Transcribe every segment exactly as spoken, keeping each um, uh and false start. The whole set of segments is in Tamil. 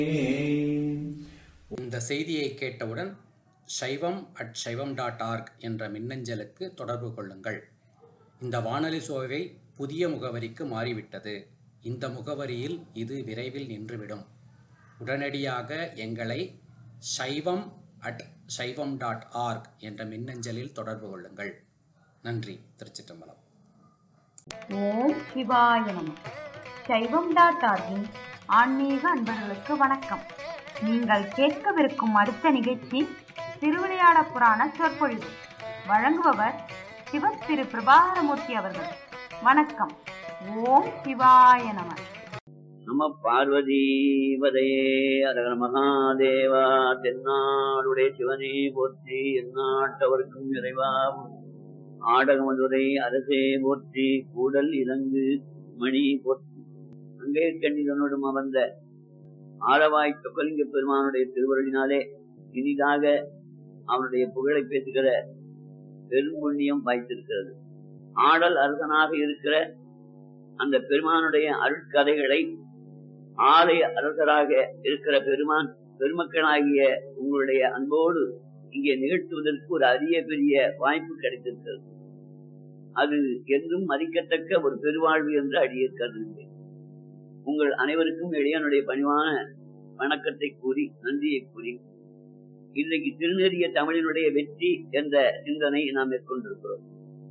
இந்த செய்தியை கேட்டவுடன் சைவம் அட் சைவம் டாட் ஆர்க் என்ற மின்னஞ்சலுக்கு தொடர்பு கொள்ளுங்கள். இந்த வானொலி சோவை புதிய முகவரிக்கு மாறிவிட்டது. இந்த முகவரியில் இது விரைவில் நின்றுவிடும். உடனடியாக எங்களை சைவம் அட் சைவம் டாட் ஆர்க் என்ற மின்னஞ்சலில் தொடர்பு கொள்ளுங்கள். நன்றி. திருச்சிற்றம்பலம். ஓம் சிவாய நம. சைவம் டாட் ஆர்கின் ஆன்மீக அன்பர்களுக்கு வணக்கம். நீங்கள் கேட்கவிருக்கும் அடுத்த நிகழ்ச்சி திருவிளையாட புராண சொற்பொழிவு. வழங்குபவர் சிவ திரு பிரபாகரமூர்த்தி அவர்கள். வணக்கம். ஓம் சிவாய நம. நம பார்வதி வதையே அரகர மகாதேவா. தென்னாடுடைய சிவனே போற்றி, எந்நாட்டவர்க்கும் இறைவாவும் ஆடகமதுரை அரசே போற்றி, கூடல் இலங்கு மணி போற்றி. அங்கே கண்ணிதனுடன் அமர்ந்த ஆளவாய் சொக்கலிங்க பெருமானுடைய திருவருளினாலே இனிதாக அவனுடைய புகழை பேசுகிற பெரும்புண்ணியம் வாய்த்திருக்கிறது. ஆடல் அரசனாக இருக்கிற அந்த பெருமானுடைய அருட்கதைகளை ஆலய அரசராக இருக்கிற பெருமான் பெருமக்களாகிய உங்களுடைய அன்போடு இங்கே நிகழ்த்துவதற்கு ஒரு அரிய பெரிய வாய்ப்பு கிடைத்திருக்கிறது. அது என்றும் மதிக்கத்தக்க ஒரு பெருவாழ்வு என்று அடியே கருதுகிறேன். உங்கள் அனைவருக்கும் இளையனுடைய பணிவான வணக்கத்தை கூறி நன்றியை கூறி இன்றைக்கு திருநெறிய தமிழினுடைய வெற்றி என்ற சிந்தனை நாம் மேற்கொண்டிருக்கிறோம்.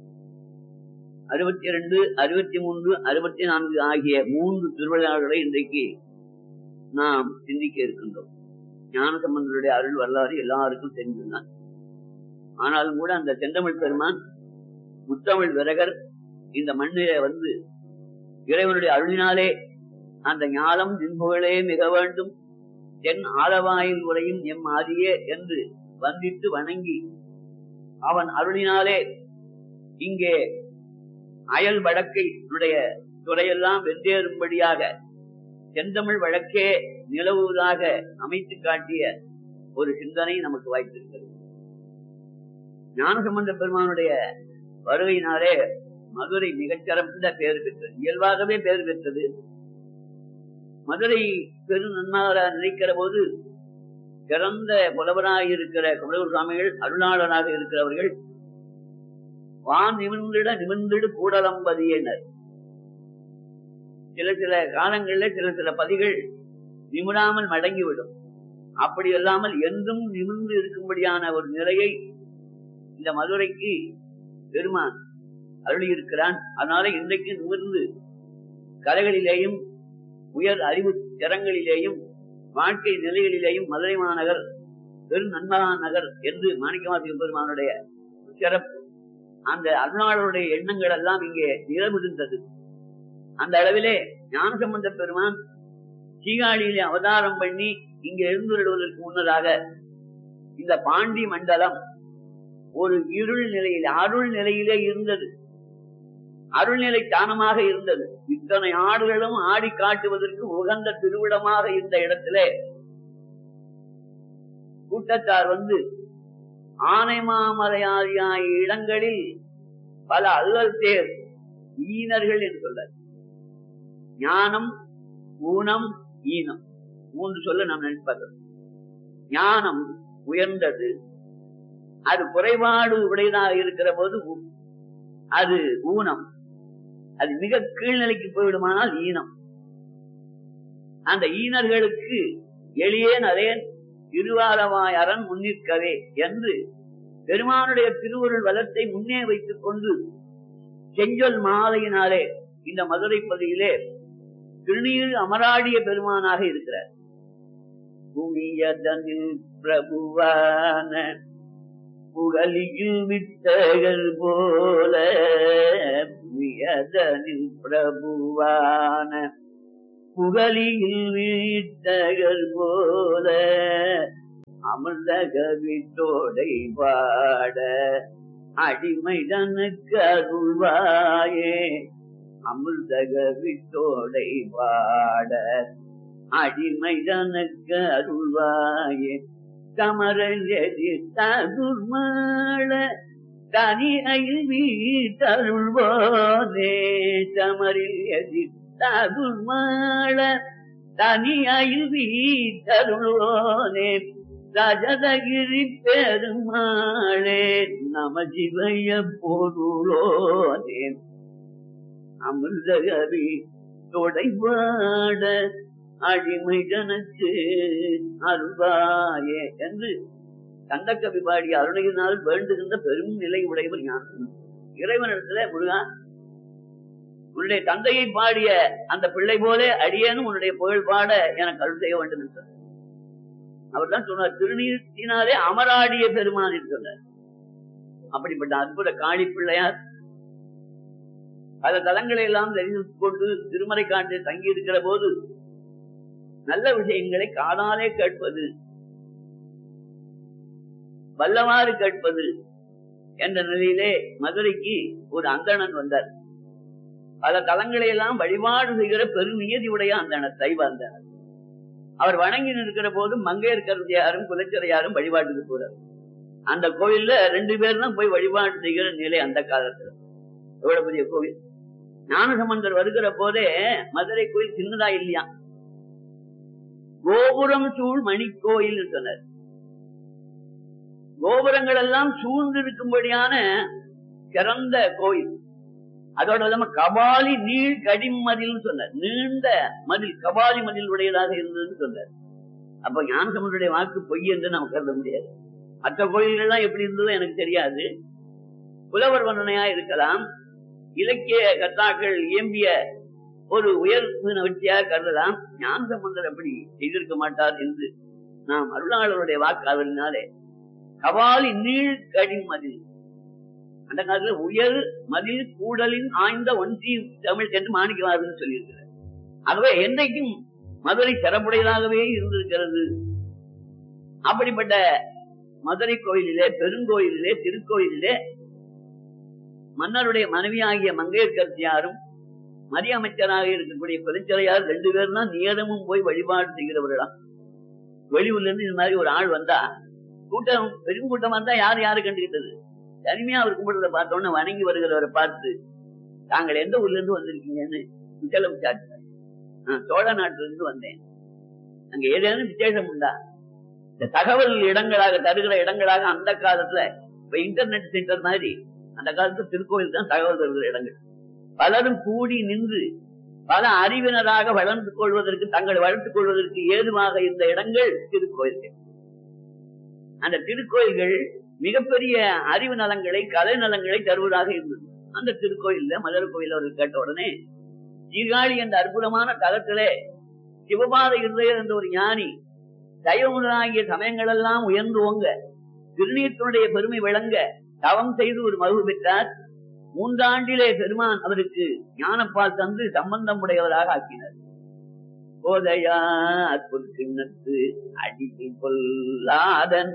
அறுபத்தி இரண்டு அறுபத்தி மூன்று அறுபத்தி நான்கு ஆகிய மூன்று திருவிழாக்களை இன்றைக்கு நாம் சிந்திக்க இருக்கின்றோம். ஞானசம்பந்தருடைய அருள் வரலாறு எல்லாருக்கும் தெரிஞ்சுதான். ஆனாலும் கூட அந்த செந்தமிழ் பெருமான் முத்தமிழ் விரகர் இந்த மண்ணிலே வந்து இறைவனுடைய அருளினாலே அந்த ஞானம் நின்புகளே மிக வேண்டும், தென் ஆலவாயில் உரையும் எம் ஆதியே என்று வந்திட்டு வணங்கி அவன் அருளினாலே இங்கே அயல் வழக்கை துறையெல்லாம் வென்றேறும்படியாக செந்தமிழ் வழக்கே நிலவுவதாக அமைத்து காட்டிய ஒரு சிந்தனை நமக்கு வாய்த்திருக்கிறது. ஞானசம்பந்த பெருமானுடைய வருகையினாலே மதுரை மிகச்சிறந்த பெயர் பெற்றது, இயல்பாகவே பெயர் பெற்றது. மதுரை பெரு நன்மாராக நினைக்கிற போது சிறந்த புலவராக இருக்கிற குமரகுரு சுவாமிகள், அருளாளராக இருக்கிறவர்கள் வான் நிமிர்ந்திட நிமிர்ந்திடு கூடலம்பதியினர். சில சில காலங்களில் சில சில பதிகள் நிமிராமல் மடங்கிவிடும். அப்படி இல்லாமல் என்றும் நிமிர்ந்து இருக்கும்படியான ஒரு நிலையை இந்த மதுரைக்கு பெருமான் அருளி இருக்கிறான். அதனால இன்றைக்கு நிமிர்ந்து கலைகளிலேயும் உயர் அறிவு திறங்களிலேயும் வாழ்க்கை நிலைகளிலேயும் மதுரை மாநகர் பெரு நன்மகா நகர் என்று மாணிக்கவாசக பெருமானுடைய சிறப்பு, அந்த அருளாளருடைய எண்ணங்கள் எல்லாம் இங்கே நிலமிருந்தது. அந்த அளவிலே ஞானசம்பந்த பெருமான் சீகாழியிலே அவதாரம் பண்ணி இங்கே எழுந்துவிடுவதற்கு முன்னதாக இந்த பாண்டி மண்டலம் ஒரு இருள் நிலையில் அருள் நிலையிலே இருந்தது, அருள்நிலை தானமாக இருந்தது. இத்தனை ஆடுகளும் ஆடி காட்டுவதற்கு உகந்த திருவிடமாக இருந்த இடத்திலே கூட்டத்தார் வந்து ஆனை மாமலையாதியாய இடங்களில் பல அல்லல் தேர் ஈனர்கள் என்று சொல்ல, ஞானம் ஊனம் ஈனம் மூன்று சொல்ல நாம் நினைப்பது. ஞானம் உயர்ந்தது, அது குறைபாடு உடையதாக இருக்கிற போது அது ஊனம், அது மிக கீழ்நிலைக்கு போய்விடுமானால் ஈனம். அந்த ஈனர்களுக்கு எளியேன் அதேன் திருவாரவாய் அரண் முன்னிற்கவே என்று பெருமானுடைய திருவருள் வளத்தை முன்னே வைத்துக் கொண்டு செஞ்சொல் மாலையினாலே இந்த மதுரை பகுதியிலே திருநீர் அமராடிய பெருமானாக இருக்கிறார். புவியதனில் பிரபுவான புகழியில் வித்தகர் போல, புவியதனில் பிரபுவான புகழியில் வித்தகர் போல, அமிர்தக விட்டோடை பாட அடிமைதனுக்கு அருள்வாயே, அமிர்தக விட்டோடை பாட அடிமைதனுக்கு அருள்வாயே, கமரஞ்சதி தகுர்மாள தனியில் வீட்டருள்வோனே, சமரில் எதி தகுர்மாள தனியில் வீட்டருளோனே ரஜதகிரி பெருமாளே நம சிவய பொருளோனே அமிர்தகவி தொடைவாட அடிமை ஜனக்கு அருள்வாயே என்று கந்தக்கவி பாடிய அருணையினால் வேண்டுகின்ற பெரும் நிலை உடையவர் ஞானம். இறைவனிடத்துல முருகா உன்னுடைய தந்தையை பாடிய அந்த பிள்ளை போல அடியேனும் உன்னுடைய புகழ் பாட எனக்கு அருள் செய்ய வேண்டும் என்று சொன்னார். அவர் தான் சொன்னார், திருநீர்த்தினாலே அமராடிய பெருமான் என்று சொன்னார். அப்படிப்பட்ட அற்புத காளி பிள்ளையார் பல தலங்களை எல்லாம் தெரிந்து கொண்டு திருமறை காட்டில் தங்கி இருக்கிற போது நல்ல விஷயங்களை காதாலே கேட்பது, வல்லவாறு கேட்பது என்ற நிலையிலே மதுரைக்கு ஒரு அந்தணன் வந்தார். பல தலங்களை எல்லாம் வழிபாடு செய்கிற பெருநியதி உடைய அந்தணர், சைவ அந்தணர். அவர் வணங்கி நிற்கிற போது மங்கையர்கரசியாரும் குலச்சிறையாரும் வழிபாட்டுக்கு போறார். அந்த கோயில்ல ரெண்டு பேர் தான் போய் வழிபாடு செய்கிற நிலை அந்த காலத்துல. எவ்வளவு பெரிய கோவில்! ஞானசம்பந்தர் வருகிற போதே மதுரை கோயில் சின்னதா இல்லையா, கோபுரம் சூழ் மணி கோயில் சொன்னார். கோபுரங்கள் எல்லாம் சூழ்ந்து இருக்கும்படியான சிறந்த கோயில். அதோட இல்லாம கபாலி நீள் கடிம் மதில் சொன்னார். நீண்ட மதில், கபாலி மதில் உடையதாக இருந்ததுன்னு சொன்னார். அப்ப ஞானசம்பந்தருடைய வாக்கு பொய் என்று நாம் கருத முடியாது. மற்ற கோயில்கள்லாம் எப்படி இருந்ததோ எனக்கு தெரியாது, புலவர் வர்ணனையா இருக்கலாம், இலக்கிய கர்த்தாக்கள் இயம்பிய ஒரு உயர்வு வெற்றியாக கருதலாம். ஞானசம்பந்தர் அப்படி செய்திருக்க மாட்டார் என்று நாம் அருளாளருடைய வாக்காளரினாலே கபாலி நீள் கடிம் மதில், அந்த காலத்துல உயர் மதில் கூடலின் ஆய்ந்த ஒன்றி தமிழ் என்று மாணிக்கவாதன் சொல்லியிருக்கிறார். ஆகவே என்றைக்கும் மதுரை சிறப்புடையதாகவே இருந்திருக்கிறது. அப்படிப்பட்ட மதுரை கோயிலிலே, பெருங்கோயிலிலே, திருக்கோயிலிலே மன்னருடைய மனைவியாகிய மங்கையர்கரசியாரும் மதிய அமைச்சராக இருக்கக்கூடிய குலச்சிறையார் ரெண்டு பேரும் தான் நேரமும் போய் வழிபாடு செய்கிறவர்களாம். வெளியூர்ல இருந்து இந்த மாதிரி ஒரு ஆள் வந்தா, கூட்டம் பெரும் கூட்டம் வந்தா யாரு யாரு கண்டுகிட்டது, தனிமையா அவர் கும்பிடுறத பார்த்தோன்னு வணங்கி வருகிறவரை பார்த்து, தாங்கள் எந்த ஊர்ல இருந்து வந்திருக்கீங்கன்னு விசலம் விசாரிச்சார். நான் சோழ நாட்டில இருந்து வந்தேன், அங்க ஏதேனும் விசேஷம் உண்டா? இந்த தகவல் இடங்களாக தருகிற இடங்களாக அந்த காலத்துல இப்ப இன்டர்நெட் சென்டர் மாதிரி அந்த காலத்துல திருக்கோயில் தான் தகவல் தருகிற இடங்கள். பலரும் கூடி நின்று பல அறிவினராக வளர்ந்து கொள்வதற்கு, தங்களை வளர்த்துக் கொள்வதற்கு ஏதுவாக இருந்த இடங்கள் திருக்கோயில்கள். அந்த திருக்கோயில்கள் மிகப்பெரிய அறிவு நலங்களை, கலை நலங்களை தருவதாக இருந்தது. அந்த திருக்கோயில்ல மதுரை கோயில் அவர்கள் கேட்ட உடனே சீர்காழி என்ற அற்புதமான தலத்திலே சிவபாத இருதயர் என்ற ஒரு ஞானி சைவமுதலாகிய சமயங்கள் எல்லாம் உயர்ந்து ஓங்க, திருநீற்றினுடைய பெருமை விளங்க தவம் செய்து ஒரு மகிழ்வு பெற்றார். மூன்றாண்டிலே பெருமான் அவருக்கு ஞானப்பால் தந்து சம்பந்தம் உடையவராக ஆக்கினார். போதையார் பொற்கிண்ணத்து அடிமை கொல்லாதன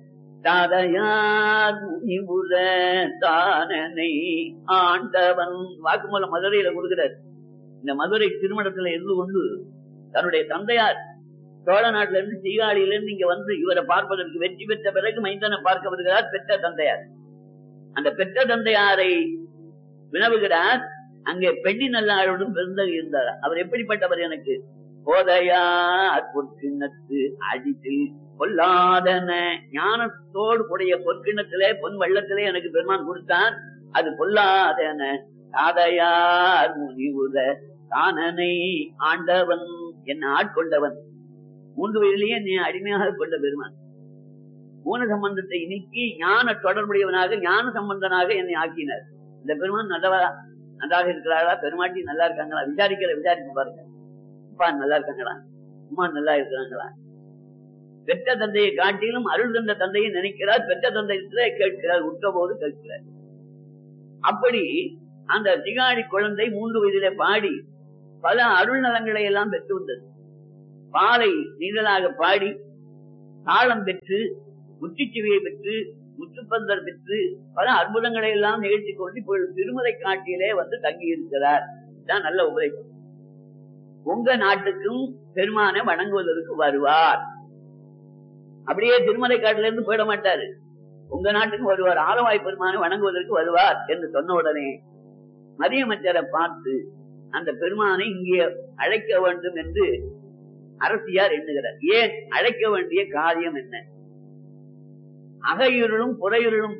தாதையார் முனிவுர தானனை ஆண்டவன் வாக்குமூலம் மதுரையில கொடுக்கிறார். இந்த மதுரை திருமணத்துல இருந்து கொண்டு தன்னுடைய தந்தையார் சோழ நாட்டில இருந்து சீகாழியில இருந்து இங்க வந்து இவரை பார்ப்பதற்கு வெற்றி பெற்ற பிறகு மைந்தனை பார்க்க வருகிறார் பெற்ற தந்தையார். அந்த பெற்ற தந்தையாரை வினவுகிறார். அங்கே பெண்ணி நல்லாருடன் பிறந்தவர் இருந்தார். அவர் எப்படிப்பட்டவர்? எனக்கு போதையார் பொற்கிண்ணத்து அடித்தில் பொல்லாதன, ஞானத்தோடு கூடிய பொற்கிண்ணத்திலே பொன் வெள்ளத்திலே எனக்கு பெருமான் கொடுத்தான், அது பொல்லாதன தாதையார் முனிவுத தானனை ஆண்டவன், என்ன ஆட்கொண்டவன். மூன்று வயதிலேயே நீ அடிமையாக கொண்ட பெருமான் மூன சம்பந்தத்தை நீக்கி ஞான தொடர்புடையவனாக ஞான சம்பந்தனாக என்னை ஆக்கினார். இந்த பெருமான் நல்லவரா, நன்றாக இருக்கிறாரா, பெருமாட்டி நல்லா இருக்காங்களா, விசாரிக்கிற விசாரிச்சு பாருங்க. அப்பா நல்லா இருக்காங்களா, அம்மா நல்லா இருக்கிறாங்களா. பெற்ற தந்தையை காட்டிலும் அருள் தந்த தந்தையை நினைக்கிறார், பெற்ற தந்தையில கேட்கிறார், உற்ற போது கேட்கிறார். அப்படி அந்த சிகாடி குழந்தை மூன்று வயதிலே பாடி பல அருள் நலங்களை எல்லாம் பெற்று வந்தது. பாலை நீங்களாக பாடி தாளம் பெற்று முற்றுச்சுவையை பெற்று முற்றுப்பந்தர் பெற்று பல அற்புதங்களை எல்லாம் நிகழ்த்தி கொண்டு இப்பொழுது திருமலை காட்டிலே வந்து தங்கி இருக்கிறார். இதுதான் நல்ல உபதேசம். உங்க நாட்டுக்கும் பெருமானை வணங்குவதற்கு வருவார். அப்படியே திருமலை காட்டில இருந்து போயிட மாட்டாரு, உங்க நாட்டுக்கும் வருவார். ஆலவாய் பெருமானை வணங்குவதற்கு வருவார் என்று சொன்ன உடனே மதியமைச்சரை பார்த்து அந்த பெருமானை இங்கே அழைக்க வேண்டும் என்று அரசியார் எண்ணுகிறார். ஏன் அழைக்க வேண்டிய காரியம் என்ன? அகையுருளும் புறையுருளும்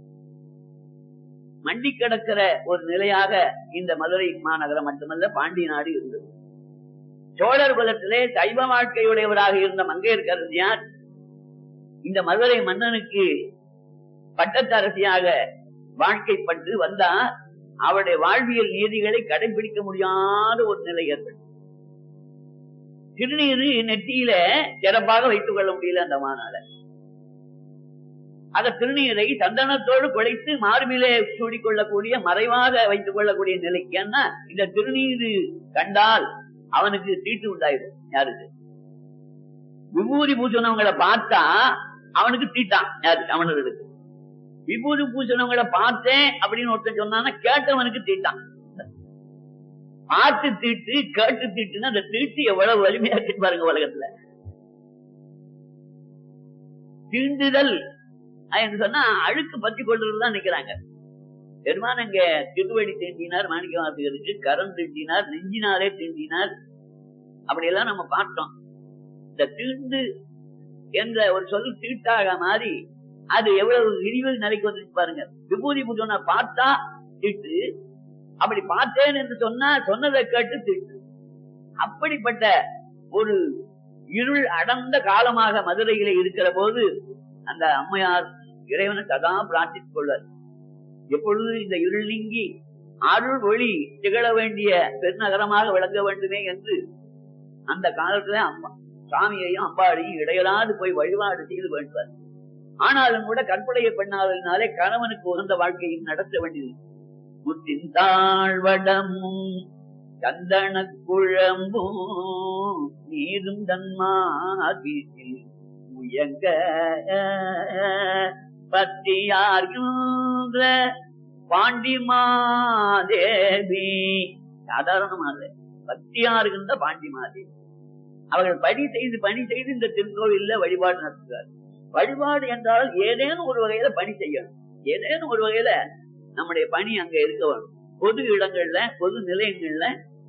மண்டி கிடக்கிற ஒரு நிலையாக இந்த மதுரை மாநகரம் மட்டுமல்ல பாண்டிய நாடு இருந்தது. சோழர் குலத்திலே சைவ வாழ்க்கையுடையவராக இருந்த மங்கையர்க்கரசியார் இந்த மதுரை மன்னனுக்கு பட்டத்தரசியாக வாழ்க்கைப்பட்டு வந்தா அவருடைய வாழ்வியல் நீதிகளை கடைபிடிக்க முடியாத ஒரு நிலை ஏற்படும். திருநீரு நெற்றியில சிறப்பாக வைத்துக் கொள்ள முடியல அந்த மாநாட. அந்த திருநீரை சந்தனத்தோடு குழைத்து மார்பிலே சூடிக்கொள்ளக்கூடிய மறைவாக வைத்துக் கொள்ளக்கூடிய நிலைக்கு. ஏன்னா இந்த திருநீரு கண்டால் அவனுக்கு தீட்டு உண்டாயிடும். யாருக்கு? விபூதி பூசணவங்களை பார்த்தா அவனுக்கு தீட்டான். யாருக்கு? அவனுக்கு. விபூதி பூசணவங்களை பார்த்தேன் அப்படின்னு ஒருத்தன் சொன்னான்னா கேட்டவனுக்கு தீட்டான். பார்த்து தீட்டு கேட்டு தீட்டுன்னா அந்த தீட்டு எவ்வளவு வலிமையா இருக்கு பாருங்க உலகத்துல. தீண்டுதல் என்று சொன்னா அழுக்கு பற்றி கொள்றதுதான் நிக்கிறாங்க. பெருமான் அங்க திருவடி தீண்டினார், மாணிக்க வாசகருக்கு கரம் தீண்டினார், நெஞ்சினாலே தீண்டினார், அப்படியெல்லாம் நம்ம பார்த்தோம். இந்த தீண்டு என்ற ஒரு சொல் தீட்டாக மாறி அது எவ்வளவு இழிவு நிலைக்கு வந்துச்சு பாருங்க. விபூதி பூஜனை பார்த்தா தீட்டு, அப்படி பார்த்தேன் என்று சொன்னா சொன்னதை கேட்டு தீட்டு. அப்படிப்பட்ட ஒரு இருள் அடர்ந்த காலமாக மதுரையில இருக்கிற போது அந்த அம்மையார் இறைவனை சதா பிரார்த்தித்துக் கொள்வார். எப்பொழுது இந்த இருள் நீங்கி அருள் ஒளி திகழ வேண்டிய பெருநகரமாக விளங்க வேண்டுமே என்று அந்த காலத்துல அம்மா சாமியையும் அம்பாளையும் இடையலாது போய் வழிபாடு செய்து வேண்டுவார். ஆனாலும் கூட கற்புடைய பெண்ணாதலினாலே கணவனுக்கு உகந்த வாழ்க்கையும் நடத்த வேண்டியது. முத்தின் தாழ்வடமும் சந்தன குழம்பும் நீரும் தன்மாதி முயங்க பத்தியார்கின்ற பாண்டிமாதேவி. சாதாரணமாக பத்தியார்கின்ற பாண்டிமாதேவி அவர்கள் பணி செய்து பணி செய்து இந்த திருக்கோவில்ல வழிபாடு நடத்துகிறார். வழிபாடு என்றால் ஏதேனும் ஒரு வகையில பணி செய்யணும். ஏதேனும் ஒரு வகையில நம்முடைய பணி அங்க இருக்க வேணும். பொது இடங்கள்ல பொது நிலையங்கள்ல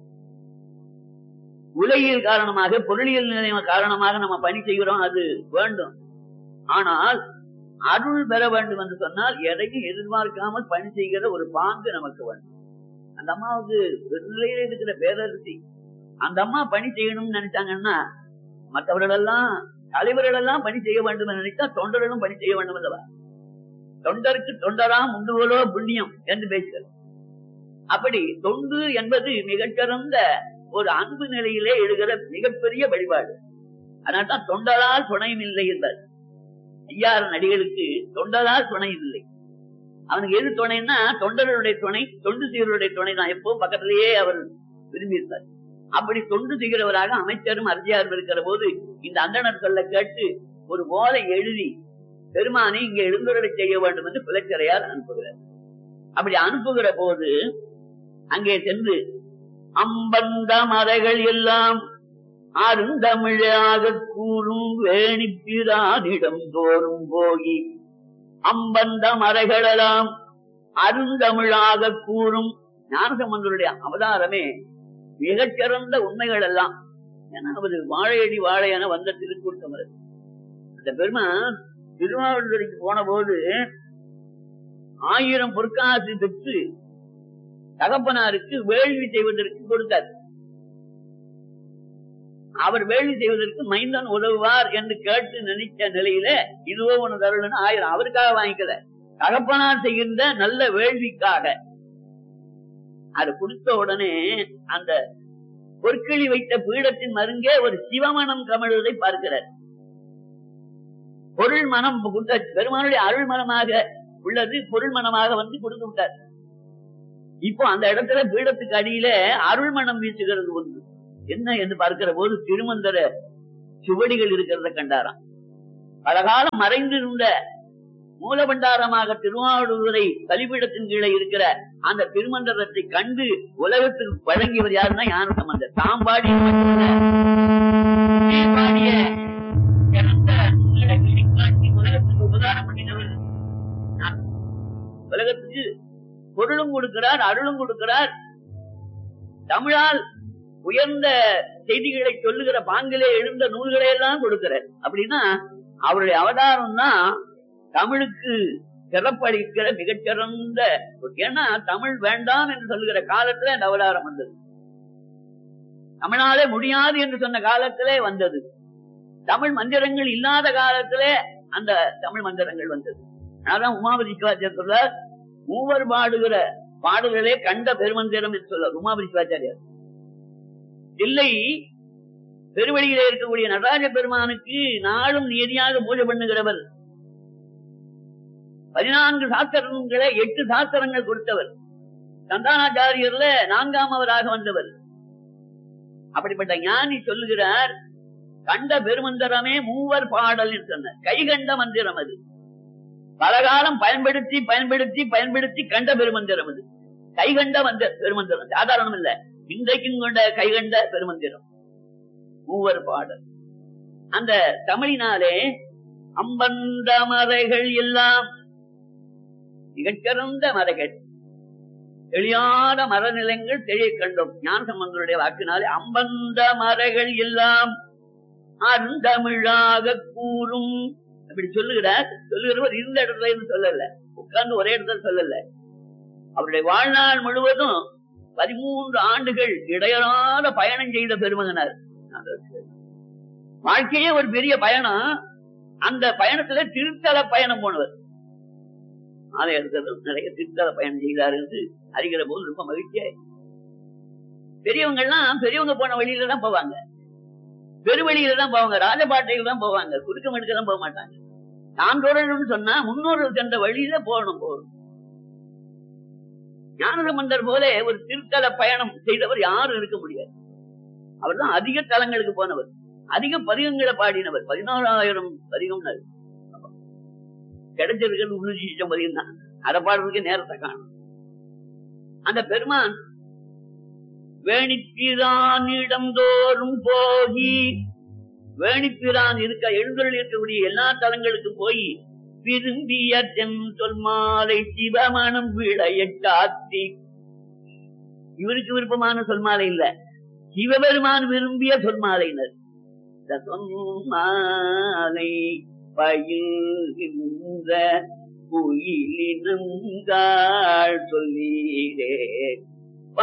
உலகியல் காரணமாக பொருளியல் நிலையம் காரணமாக நம்ம பணி செய்கிறோம், அது வேண்டும். ஆனால் அருள் பெற வேண்டும் என்று சொன்னால் எதையும் எதிர்பார்க்காமல் பணி செய்கிற ஒரு பாங்கு நமக்கு வேண்டும். அந்த அம்மாவுக்கு நிலையில இருக்கிற பேரரசி அந்த அம்மா பணி செய்யணும்னு நினைச்சாங்கன்னா மற்றவர்கள் எல்லாம் தலைவர்கள் எல்லாம் பணி செய்ய வேண்டும் என்று நினைத்தா தொண்டர்களும் பணி செய்ய வேண்டும் அல்லவா? தொண்டருக்கு தொண்டராம் உண்டுகளோ புண்ணியம் என்று பேசுகிறது. அப்படி தொண்டு என்பது மிகச்சிறந்த ஒரு அன்பு நிலையிலே எழுகிற மிகப்பெரிய வழிபாடு. அதனால்தான் தொண்டரால் துணையும் இல்லை என்பார் ஐயாறு நடிகளுக்கு. தொண்டரால் துணையும் இல்லை. அவனுக்கு எது துணைன்னா தொண்டர்களுடைய துணை, தொண்டு செய்வர்களுடைய துணை தான் எப்பவும் பக்கத்திலேயே அவர் விரும்பியிருப்பார். அப்படி தொண்டு செய்கிறவராக அமைச்சரும் அரசியாரும் இருக்கிற போது இந்த அந்தணர் சொல்ல கேட்டு ஒரு ஓலை எழுதி பெருமானை இங்க எழுந்துரை செய்ய வேண்டும் என்று பிள்ளைச்சரையார் அனுப்புகிறார். அப்படி அனுப்புகிற போது அங்கே சென்று அம்பந்த மறைகள் எல்லாம் அருந்தமிழாக கூறும் வேணிப்பிரானிடம் தோறும் போகி அம்பந்த மறைகளெல்லாம் அருந்தமிழாக கூறும் ஞானசம்பந்தருடைய அவதாரமே மிகச்சிறந்த உண்மைகள் எல்லாம். ஏன்னா அவர் வாழையடி வாழையான வந்த திருக்கூட்டம். அந்த பெருமான் திருவாவூருக்கு போன போது ஆயிரம் பொற்காசு பெற்று தகப்பனாருக்கு வேள்வி செய்வதற்கு கொடுத்தார். அவர் வேள்வி செய்வதற்கு மைந்தன் உதவுவார் என்று கேட்டு நினைச்ச நிலையில இதுவோ ஒண்ணு தருணம் ஆயிரம் அவருக்காக வாங்கிக்கல, தகப்பனார் செய்கின்ற நல்ல வேள்விக்காக. அது கொடுத்த உடனே அந்த பொற்கிளி வைத்த பீடத்தின் மருங்கே ஒரு சிவமனம் கமழுவதை பார்க்கிறார். பொருள் மனம் பெருமானுடைய அருள் மனமாக உள்ளது, பொருள் மனமாக வந்து கொடுத்து விட்டார். இப்போ அந்த இடத்துல பீடத்துக்கு அடியில அருள் மனம் வீசுகிறது ஒன்று. என்ன என்று பார்க்கிற போது திருமந்தர சுவடிகள் இருக்கிறத கண்டாராம். பல காலம் மறைந்திருந்த மூலபண்டாரமாக திருவாவூரை கலிபீடத்தின் கீழே இருக்கிற அந்த திருமந்தரத்தை கண்டு உலகத்துக்கு வழங்கியவர் யாருன்னா ஞானசம்பந்தர். தாம் பாடிய உலகத்துக்கு உபகாரம் பண்ணினவர். உலகத்துக்கு பொருளும் கொடுக்கிறார், அருளும் கொடுக்கிறார். தமிழால் உயர்ந்த செய்திகளை சொல்லுகிற பாங்கிலே எழுந்த நூல்களை எல்லாம் கொடுக்கிறார். அப்படின்னா அவருடைய அவதாரம் தான் தமிழுக்கு சிறப்பளிக்கிற மிகச்சிறந்த. ஏன்னா தமிழ் வேண்டாம் என்று சொல்லுகிற காலத்துல அந்த அவதாரம் வந்தது. தமிழாலே முடியாது என்று சொன்ன காலத்திலே வந்தது. தமிழ் மந்திரங்கள் இல்லாத காலத்திலே அந்த தமிழ் மந்திரங்கள் வந்தது. அதான் உமாபதி சிவாச்சாரியர் சொல்ல மூவர் பாடுகிற பாடல்களே கண்ட பெருமந்திரம் என்று சொல்ல உமாபதி சிவாச்சாரியார். இல்லை பெருவழியிலே இருக்கக்கூடிய நடராஜ பெருமானுக்கு நாளும் நியதியாக பூஜை பண்ணுகிறவர். பதினான்கு சாஸ்திரங்களை எட்டு சாஸ்திரங்கள் கொடுத்தவர். சந்தானாச்சாரியர்ல நான்காமவராக வந்தவர். அப்படிப்பட்ட ஞானி சொல்லுகிறார், கண்ட பெருமந்திரமே மூவர் பாடல் என்று சொன்னார். கைகண்ட மந்திரம் அது. பலகாலம் பயன்படுத்தி பயன்படுத்தி பயன்படுத்தி கண்ட பெருமந்திரம் அது. கைகண்ட மந்திர பெருமந்திரம் சாதாரணம் இல்ல, இன்றைக்கும் கொண்ட கைகண்ட பெருமந்திரம் மூவர் பாடல். அந்த தமிழினாலே அம்பந்த மறைகள் எல்லாம் மிகச்சிறந்த மறைகள், எளியாத மரநிலங்கள் தெரிய கண்டோம். ஞானசம்பந்தருடைய வாக்கினாலே அம்பந்த மறைகள் எல்லாம் அருந்தமிழாக கூறும் அப்படி சொல்லுகிறார். சொல்லுகிறவர் இருந்த இடத்துல இருந்து சொல்லல, உட்கார்ந்து ஒரே இடத்துல சொல்லல. அவருடைய வாழ்நாள் முழுவதும் பதிமூன்று ஆண்டுகள் இடையறாத பயணம் செய்த பெருமகனார். வாழ்க்கையே ஒரு பெரிய பயணம். அந்த பயணத்துல திருத்தல பயணம் போனவர். ஆலயத்தில் நிறைய திருத்தல பயணம் செய்தார் என்று அறிகிற போது ரொம்ப மகிழ்ச்சியா. பெரியவங்க எல்லாம் பெரியவங்க போன வழியில தான் போவாங்க, பெருவழியில தான் போவாங்க, ராஜபாட்டையில தான் போவாங்க, குறுக்க மடுக்க தான் போக மாட்டாங்க. சான்றோர்கள் சொன்னா முன்னோர்கள் சென்ற வழியில போகணும் போகணும். ஞானசம்பந்தர் போல ஒரு திருத்தல பயணம் செய்தவர் யாரும் இருக்க முடியாது. அவர் தான் அதிக தலங்களுக்கு போனவர், அதிக பதிகங்களை பாடினவர். பதினோராயிரம் பதிகம் கிடைச்சிருக்கிறது முன்னூத்தி லட்சம் பதிகம் தான். அதை பாடுறதுக்கு நேரத்தை காணும். அந்த பெருமான் வேணிப்பிரான் இடந்தோறும் போகி, வேணிப்பிரான் இருக்க எழுந்தருள் இருக்கக்கூடிய எல்லா தலங்களுக்கும் போய் விரும்பிய தென் சொல் மாலை சிவமணம் விளைய காத்தி. இவருக்கு விருப்பமான சொல் மாலை இல்ல, சிவபெருமான் விரும்பிய சொல் மாலையினர். சொன்மாலை பயில்கின்ற குயிலினங்காள் சொல்லீரே